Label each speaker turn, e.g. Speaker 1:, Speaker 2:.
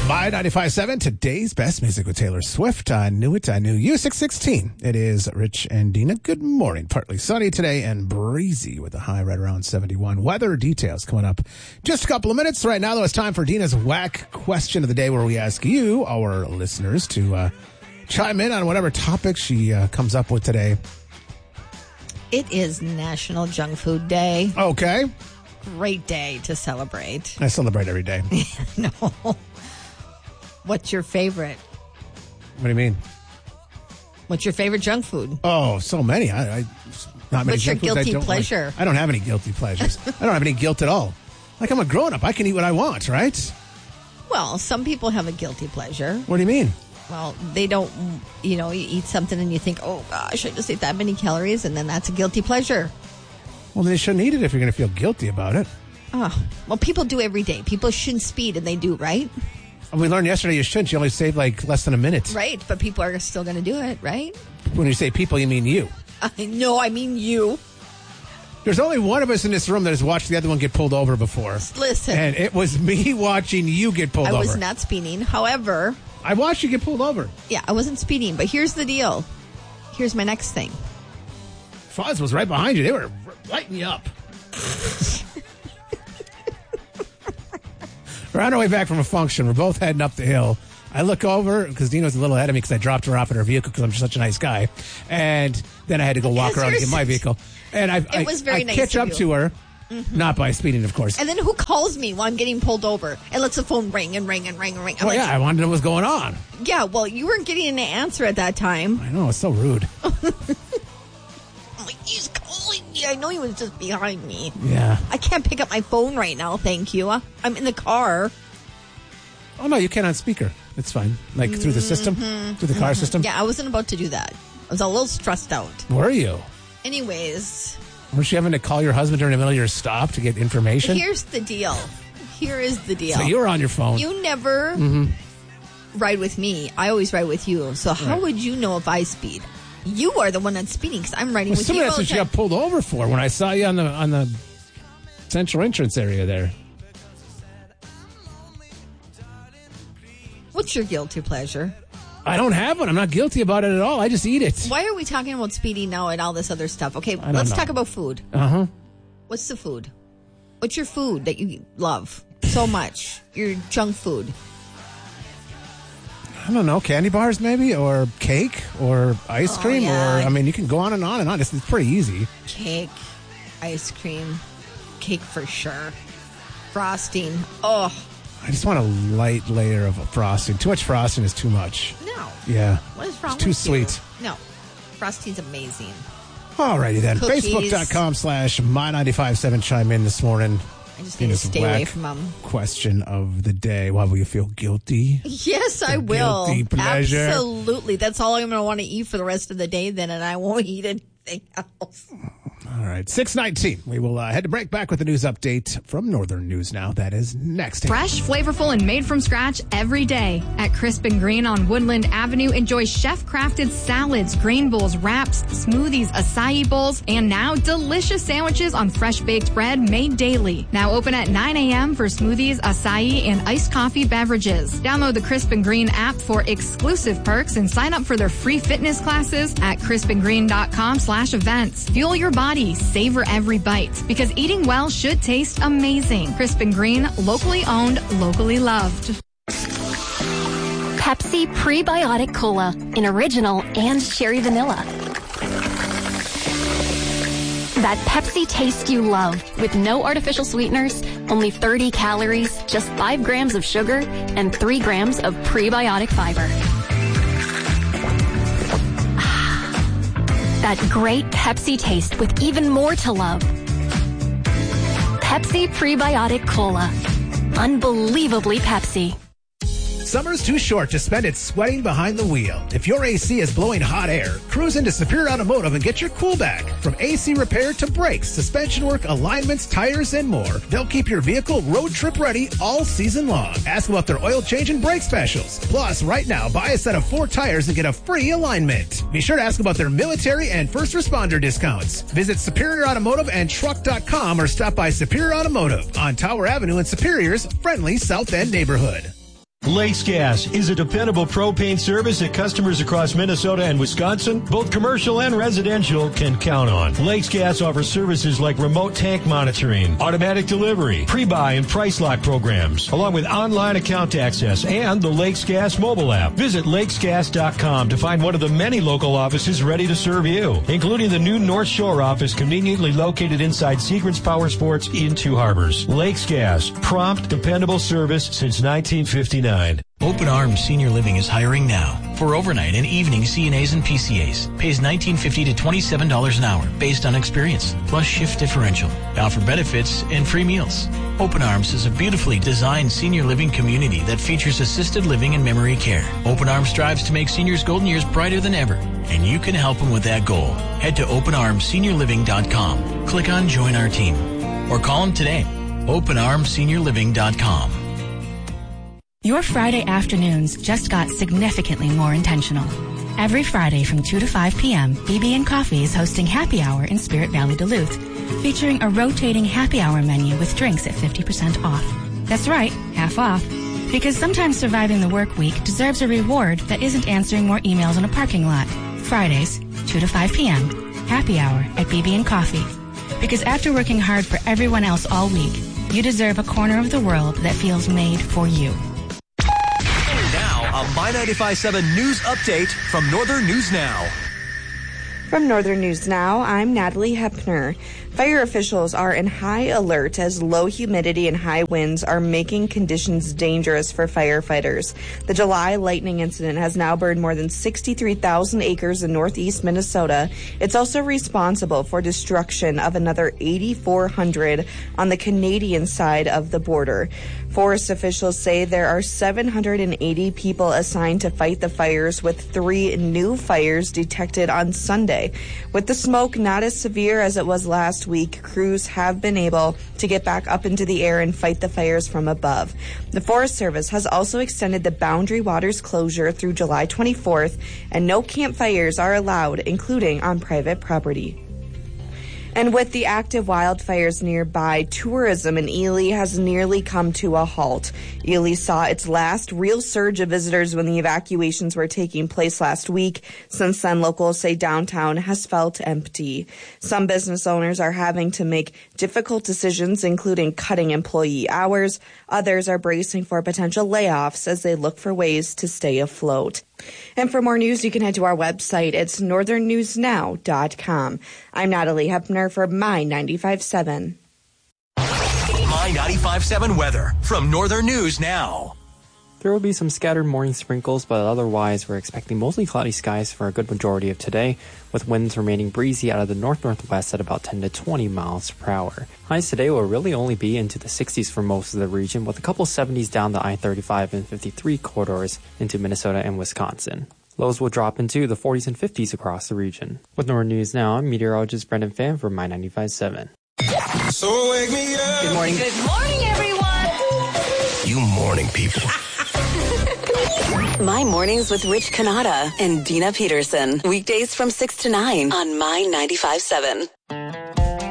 Speaker 1: My 95.7, today's best music with Taylor Swift. I knew it, I knew you. 6:16. It is Rich and Dina. Good morning. Partly sunny today and breezy with a high right around 71. Weather details coming up just a couple of minutes. Right now, though, it's time for Dina's whack question of the day, where we ask you, our listeners, to chime in on whatever topic she comes up with today.
Speaker 2: It is National Junk Food Day.
Speaker 1: Okay.
Speaker 2: Great day to celebrate.
Speaker 1: I celebrate every day.
Speaker 2: No. What's your favorite?
Speaker 1: What do you mean?
Speaker 2: What's your favorite junk food?
Speaker 1: Oh, so many. Not many.
Speaker 2: What's your
Speaker 1: junk foods
Speaker 2: guilty
Speaker 1: I don't
Speaker 2: pleasure?
Speaker 1: Like. I don't have any guilty pleasures. I don't have any guilt at all. Like, I'm a grown-up. I can eat what I want, right?
Speaker 2: Well, some people have a guilty pleasure.
Speaker 1: What do you mean?
Speaker 2: Well, they don't, you eat something and you think, oh gosh, I just ate that many calories, and then that's a guilty pleasure.
Speaker 1: Well, then you shouldn't eat it if you're going to feel guilty about it.
Speaker 2: Oh, well, people do every day. People shouldn't speed, and they do, right?
Speaker 1: We learned yesterday you shouldn't. You only save like less than a minute.
Speaker 2: Right, but people are still going to do it, right?
Speaker 1: When you say people, you mean you.
Speaker 2: No, I mean you.
Speaker 1: There's only one of us in this room that has watched the other one get pulled over before.
Speaker 2: Listen.
Speaker 1: And it was me watching you get pulled over.
Speaker 2: I was not speeding. However,
Speaker 1: I watched you get pulled over.
Speaker 2: Yeah, I wasn't speeding, but here's the deal. Here's my next thing.
Speaker 1: Fuzz was right behind you. They were lighting you up. We're on our way back from a function. We're both heading up the hill. I look over because Dina's a little ahead of me because I dropped her off in her vehicle because I'm such a nice guy. And then I had to go walk around and get my vehicle. And I
Speaker 2: was very nice
Speaker 1: catch
Speaker 2: of
Speaker 1: up
Speaker 2: you.
Speaker 1: to her, not by speeding, of course.
Speaker 2: And then who calls me while I'm getting pulled over and lets the phone ring and ring and ring and ring?
Speaker 1: Oh, yeah, I wanted to know what's going on.
Speaker 2: Yeah, well, you weren't getting an answer at that time.
Speaker 1: I know, it's so rude.
Speaker 2: I'm like, he's calling me. I know he was just behind me.
Speaker 1: Yeah.
Speaker 2: I can't pick up my phone right now, thank you. I'm in the car.
Speaker 1: Oh, no, you can on speaker. It's fine. Like through the system? Through the car system?
Speaker 2: Yeah, I wasn't about to do that. I was a little stressed out.
Speaker 1: Were you?
Speaker 2: Anyways.
Speaker 1: Was you having to call your husband during the middle of your stop to get information?
Speaker 2: Here's the deal. Here is the deal.
Speaker 1: So you were on your phone.
Speaker 2: You never ride with me. I always ride with you. So how would you know if I speed? You are the one that's speeding because I'm riding with
Speaker 1: some
Speaker 2: you.
Speaker 1: That's what you got pulled over for when I saw you on the central entrance area there.
Speaker 2: What's your guilty pleasure?
Speaker 1: I don't have one. I'm not guilty about it at all. I just eat it.
Speaker 2: Why are we talking about speeding now and all this other stuff? Okay, let's talk about food.
Speaker 1: Uh-huh.
Speaker 2: What's the food? What's your food that you love so much? Your junk food?
Speaker 1: I don't know. Candy bars maybe? Or cake? Or ice cream?
Speaker 2: Yeah.
Speaker 1: Or, I mean, you can go on and on and on. It's pretty easy.
Speaker 2: Cake, ice cream, cake for sure. Frosting. Oh.
Speaker 1: I just want a light layer of frosting. Too much frosting is too much.
Speaker 2: No.
Speaker 1: Yeah.
Speaker 2: What is wrong
Speaker 1: it's too
Speaker 2: with
Speaker 1: sweet.
Speaker 2: You? No. Frosting's amazing.
Speaker 1: Alrighty then.
Speaker 2: Cookies.
Speaker 1: Facebook.com/My957. Chime in this morning.
Speaker 2: I just need to stay away from them.
Speaker 1: Question of the day. Why will you feel guilty?
Speaker 2: Yes, I will.
Speaker 1: Guilty pleasure.
Speaker 2: Absolutely. That's all I'm going to want to eat for the rest of the day then, and I won't eat anything else.
Speaker 1: All right, 6:19. We will head to break, back with a news update from Northern News Now. That is next.
Speaker 3: Fresh, flavorful, and made from scratch every day. At Crisp and Green on Woodland Avenue, enjoy chef-crafted salads, grain bowls, wraps, smoothies, acai bowls, and now delicious sandwiches on fresh-baked bread made daily. Now open at 9 a.m. for smoothies, acai, and iced coffee beverages. Download the Crisp and Green app for exclusive perks and sign up for their free fitness classes at crispandgreen.com/events. Fuel your body. Savor every bite, because eating well should taste amazing. Crisp and Green, locally owned, locally loved.
Speaker 4: Pepsi Prebiotic Cola in original and cherry vanilla. That Pepsi taste you love, with no artificial sweeteners, only 30 calories, just 5 grams of sugar, and 3 grams of prebiotic fiber. That great Pepsi taste with even more to love. Pepsi Prebiotic Cola. Unbelievably Pepsi.
Speaker 1: Summer's too short to spend it sweating behind the wheel. If your AC is blowing hot air, cruise into Superior Automotive and get your cool back. From AC repair to brakes, suspension work, alignments, tires, and more, they'll keep your vehicle road trip ready all season long. Ask about their oil change and brake specials. Plus, right now, buy a set of 4 tires and get a free alignment. Be sure to ask about their military and first responder discounts. Visit Superior Automotive and Truck.com or stop by Superior Automotive on Tower Avenue in Superior's friendly South End neighborhood.
Speaker 5: Lakes Gas is a dependable propane service that customers across Minnesota and Wisconsin, both commercial and residential, can count on. Lakes Gas offers services like remote tank monitoring, automatic delivery, pre-buy and price lock programs, along with online account access and the Lakes Gas mobile app. Visit lakesgas.com to find one of the many local offices ready to serve you, including the new North Shore office conveniently located inside Segrants Power Sports in Two Harbors. Lakes Gas, prompt, dependable service since 1959.
Speaker 6: Open Arms Senior Living is hiring now for overnight and evening CNAs and PCAs. Pays $19.50 to $27 an hour based on experience, plus shift differential. They offer benefits and free meals. Open Arms is a beautifully designed senior living community that features assisted living and memory care. Open Arms strives to make seniors' golden years brighter than ever, and you can help them with that goal. Head to openarmsseniorliving.com. Click on Join Our Team or call them today. openarmsseniorliving.com.
Speaker 7: Your Friday afternoons just got significantly more intentional. Every Friday from 2 to 5 p.m., BB & Coffee is hosting Happy Hour in Spirit Valley, Duluth, featuring a rotating happy hour menu with drinks at 50% off. That's right, half off. Because sometimes surviving the work week deserves a reward that isn't answering more emails in a parking lot. Fridays, 2 to 5 p.m., Happy Hour at BB & Coffee. Because after working hard for everyone else all week, you deserve a corner of the world that feels made for you.
Speaker 8: A My 95.7 News Update from Northern News Now.
Speaker 9: From Northern News Now, I'm Natalie Hepner. Fire officials are in high alert as low humidity and high winds are making conditions dangerous for firefighters. The July lightning incident has now burned more than 63,000 acres in northeast Minnesota. It's also responsible for destruction of another 8,400 on the Canadian side of the border. Forest officials say there are 780 people assigned to fight the fires, with 3 new fires detected on Sunday. With the smoke not as severe as it was last week, crews have been able to get back up into the air and fight the fires from above. The Forest Service has also extended the Boundary Waters closure through July 24th, and no campfires are allowed, including on private property. And with the active wildfires nearby, tourism in Ely has nearly come to a halt. Ely saw its last real surge of visitors when the evacuations were taking place last week. Since then, locals say downtown has felt empty. Some business owners are having to make difficult decisions, including cutting employee hours. Others are bracing for potential layoffs as they look for ways to stay afloat. And for more news, you can head to our website. It's northernnewsnow.com. I'm Natalie Hepner for My 95.7.
Speaker 8: My 95.7 weather from Northern News Now.
Speaker 10: There will be some scattered morning sprinkles, but otherwise we're expecting mostly cloudy skies for a good majority of today, with winds remaining breezy out of the north-northwest at about 10 to 20 miles per hour. Highs today will really only be into the 60s for most of the region, with a couple 70s down the I-35 and 53 corridors into Minnesota and Wisconsin. Lows will drop into the 40s and 50s across the region. With Northern News Now, I'm meteorologist Brendan Pham for My 95.7.
Speaker 11: So wake me up.
Speaker 12: Good morning. Good morning, everyone.
Speaker 8: You morning people.
Speaker 13: My Mornings with Rich Canada and Dina Peterson. Weekdays from 6 to 9 on My 95.7.